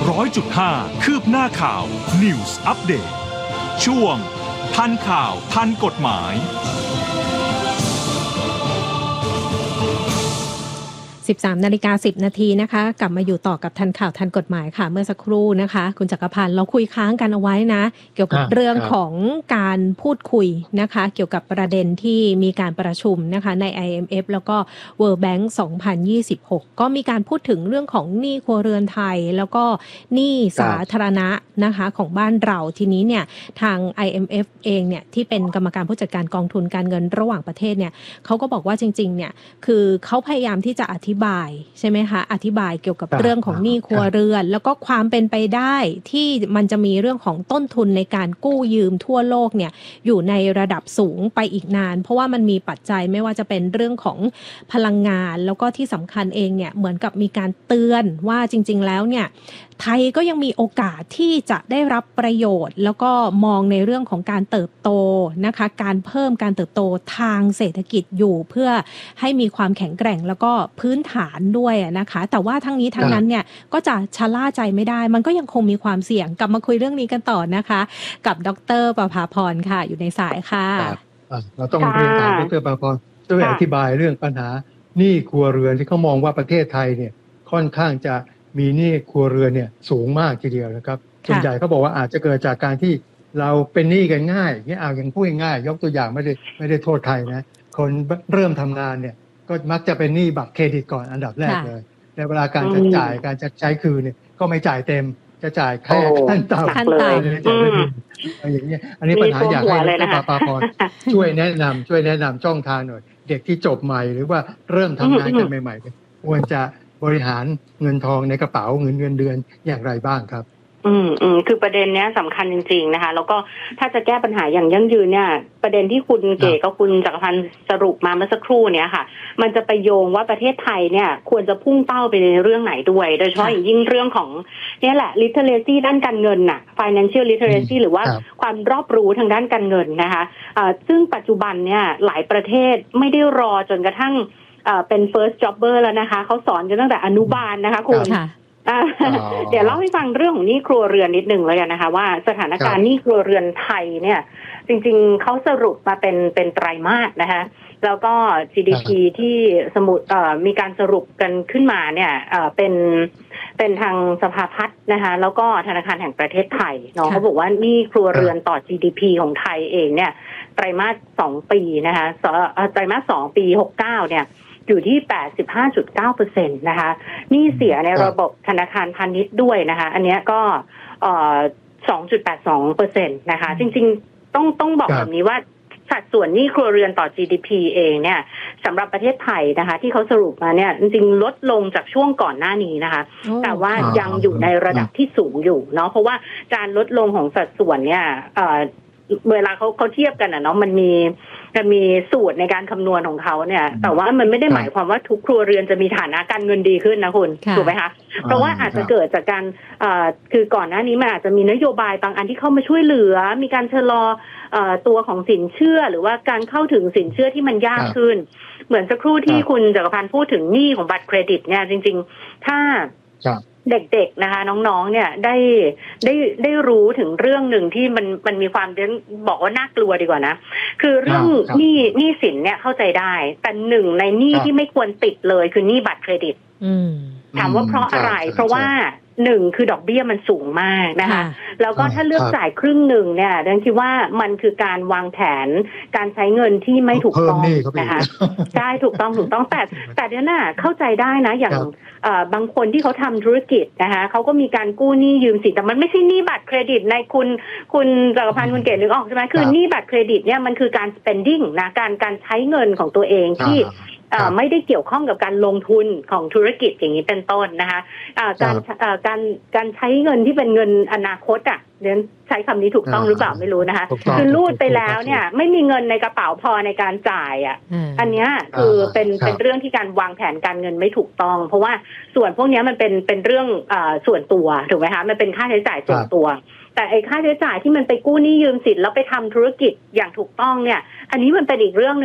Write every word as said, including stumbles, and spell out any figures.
ร้อยจุดห้าคืบหน้าข่าว News Update ช่วงทันข่าวทันกฎหมายสิบสามนาฬิกาสิบนาทีนะคะกลับมาอยู่ต่อกับทันข่าวทันกฎหมายค่ะเมื่อสักครู่นะคะคุณจักรพันธ์เราคุยค้างกันเอาไว้นะเกี่ยวกับเรื่องของการพูดคุยนะคะเกี่ยวกับประเด็นที่มีการประชุมนะคะใน ไอ เอ็ม เอฟ แล้วก็ World Bank สองพันยี่สิบหกก็มีการพูดถึงเรื่องของหนี้ครัวเรือนไทยแล้วก็หนี้สาธารณะนะคะของบ้านเราทีนี้เนี่ยทาง ไอ เอ็ม เอฟ เองเนี่ยที่เป็นกรรมการผู้จัดการกองทุนการเงินระหว่างประเทศเนี่ยเขาก็บอกว่าจริงๆเนี่ยคือเขาพยายามที่จะอธิบายใช่ไหมคะอธิบายเกี่ยวกับเรื่องของหนี้ครัวเรือนแล้วก็ความเป็นไปได้ที่มันจะมีเรื่องของต้นทุนในการกู้ยืมทั่วโลกเนี่ยอยู่ในระดับสูงไปอีกนานเพราะว่ามันมีปัจจัยไม่ว่าจะเป็นเรื่องของพลังงานแล้วก็ที่สำคัญเองเนี่ยเหมือนกับมีการเตือนว่าจริงๆแล้วเนี่ยไทยก็ยังมีโอกาสที่จะได้รับประโยชน์แล้วก็มองในเรื่องของการเติบโตนะคะการเพิ่มการเติบโตทางเศรษฐกิจอยู่เพื่อให้มีความแข็งแกร่งแล้วก็พื้นฐานด้วยนะคะแต่ว่าทั้งนี้ทั้งนั้นเนี่ยก็จะชะล่าใจไม่ได้มันก็ยังคงมีความเสี่ยงกลับมาคุยเรื่องนี้กันต่อนะคะกับดร.ประภาพรค่ะอยู่ในสายค่ะเราต้องเรียนถามดร.ประภาพรช่วยอธิบายเรื่องปัญหาหนี้ครัวเรือนที่เขามองว่าประเทศไทยเนี่ยค่อนข้างจะมีหนี้ครัวเรือนเนี่ยสูงมากทีเดียวนะครับส่วนใหญ่เขาบอกว่าอาจจะเกิดจากการที่เราเป็นหนี้กันง่ายอย่างนี้เอาอย่างพูดง่ายยกตัวอย่างไม่ได้ไม่ได้โทษใครนะคนเริ่มทำงานเนี่ยก็มักจะเป็นหนี้บัตรเครดิตก่อนอันดับแรกเลยในเวลาการจะจ่ายการจะใช้คืนเนี่ยก็ไม่จ่ายเต็มจะจ่ายแค่ขั้นต่ำเลยอย่างนี้อันนี้ปัญหาอยากให้ดร.ประภาพรช่วยแนะนำช่วยแนะนำช่องทางหน่อยเด็กที่จบใหม่หรือว่าเริ่มทำงานกันใหม่ๆควรจะบริหารเงินทองในกระเป๋าเงินเงินเดือนอย่างไรบ้างครับอืมอืมคือประเด็นเนี้ยสำคัญจริงๆนะคะแล้วก็ถ้าจะแก้ปัญหาอย่างยั่งยืนเนี่ยประเด็นที่คุณเก๋กับคุณจักรพันธ์สรุปมาเมื่อสักครู่เนี้ยค่ะมันจะไปโยงว่าประเทศไทยเนี่ยควรจะพุ่งเป้าไปในเรื่องไหนด้วยโดยเฉพาะอย่างยิ่งเรื่องของเนี่ยแหละ literacy ด้านการเงินน่ะ financial literacy หรือว่าความรอบรู้ทางด้านการเงินนะคะอ่าซึ่งปัจจุบันเนี่ยหลายประเทศไม่ได้รอจนกระทั่งอ่าเป็น first jobber แล้วนะคะเขาสอนกันตั้งแต่อนุบาลนะคะคุณเดี๋ยวเล่าให้ฟังเรื่องของหนี้ครัวเรือนนิดหนึ่งเลยกันนะคะว่าสถานการณ์หนี้ครัวเรือนไทยเนี่ยจริงๆเขาสรุปมาเป็นเป็นไตรมาสนะคะแล้วก็ จี ดี พี ที่สมุดเอ่อมีการสรุปกันขึ้นมาเนี่ยเอ่อเป็นเป็นทางสภาพัฒน์นะคะแล้วก็ธนาคารแห่งประเทศไทยเนาะเขาบอกว่าหนี้ครัวเรือนต่อ จี ดี พี ของไทยเองเนี่ยไตรมาสสองปีนะคะไตรมาสสองปีหกเก้าเนี่ยอยู่ที่ แปดสิบห้าจุดเก้าเปอร์เซ็นต์ นะคะหนี้เสียในระบบธนาคารพาณิชย์ด้วยนะคะอันนี้ก็เอ่อ สองจุดแปดสองเปอร์เซ็นต์ นะคะจริงๆต้องต้องบอกแบบนี้ว่าสัดส่วนหนี้ครัวเรือนต่อ จี ดี พี เองเนี่ยสำหรับประเทศไทยนะคะที่เขาสรุปมาเนี่ยจริงๆลดลงจากช่วงก่อนหน้านี้นะคะแต่ว่ายังอยู่ในระดับที่สูงอยู่เนาะเพราะว่าการลดลงของสัดส่วนเนี่ยเอ่อเวลาเขาเขาเทียบกันนะเนาะมันมีจะมีสูตรในการคำนวณของเขาเนี่ยแต่ว่ามันไม่ได้หมายความว่าทุกครัวเรือนจะมีฐานะการเงินดีขึ้นนะคุณถูกไหมคะเพราะว่าอาจจะเกิดจากการเอ่อคือก่อนหน้านี้มันอาจจะมีนโยบายบางอันที่เข้ามาช่วยเหลือมีการชะลอเอ่อตัวของสินเชื่อหรือว่าการเข้าถึงสินเชื่อที่มันยากขึ้นเหมือนสักครู่ที่คุณจักรพันธ์พูดถึงหนี้ของบัตรเครดิตเนี่ยจริงๆถ้าเด็กๆนะคะน้องๆเนี่ยได้ได้ได้รู้ถึงเรื่องหนึ่งที่มันมันมีความบอกว่าน่ากลัวดีกว่านะคือเรื่องหนี้หนี้สินเนี่ยเข้าใจได้แต่หนึ่งในหนี้ที่ไม่ควรติดเลยคือหนี้บัตรเครดิตถามว่าเพราะอะไรเพราะว่าหนึ่งคือดอกเบี้ยมันสูงมากนะคะแล้วก็ถ้าเลือกจ่ายครึ่งหนึ่งเนี่ยดังคิดว่ามันคือการวางแผนการใช้เงินที่ไม่ถูกต้องนะคะใช่ถูกต้องถูกต้องแต่แต่เนี่ยน่ะเข้าใจได้นะอย่างบางคนที่เขาทำธุรกิจนะคะเขาก็มีการกู้หนี้ยืมสินแต่มันไม่ใช่หนี้บัตรเครดิตในคุณคุณจักรพันธ์คุณเกศนึกออกใช่ไหมคือหนี้บัตรเครดิตเนี่ยมันคือการ spending นะการการใช้เงินของตัวเองที่ไม่ได้เกี่ยวข้องกับการลงทุนของธุรกิจอย่างนี้เป็นต้นนะคะการการการใช้เงินที่เป็นเงินอนาคตอ่ะเดี๋ยวใช้คำนี้ถูกต้องหรือเปล่าไม่รู้นะคะคือรูดไปแล้วเนี่ยไม่มีเงินในกระเป๋าพอในการจ่ายอ่ะอันนี้คือเป็นเป็นเรื่องที่การวางแผนการเงินไม่ถูกต้องเพราะว่าส่วนพวกนี้มันเป็นเป็นเรื่องส่วนตัวถูกไหมคะมันเป็นค่าใช้จ่ายส่วนตัวแต่ไอ้ค่าใช้จ่ายที่มันไปกู้หนี้ยืมสินแล้วไปทำธุรกิจอย่างถูกต้องเนี่ยอันนี้มันเป็นอีกเรื่อง